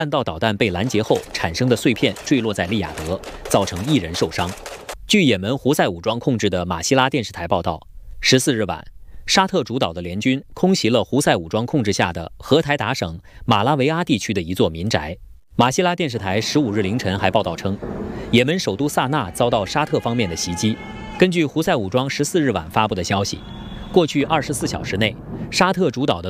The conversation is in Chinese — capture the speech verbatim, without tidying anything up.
弹道导弹被拦截后产生的碎片坠落在利雅得，造成一人受伤。据也门胡塞武装控制的马希拉电视台报道，十四日晚，沙特主导的联军空袭了胡塞武装控制下的荷台达省马拉维阿地区的一座民宅。马希拉电视台十五日凌晨还报道称，也门首都萨那遭到沙特方面的袭击。根据胡塞武装十四日晚发布的消息，过去二十四小时内，沙特主导的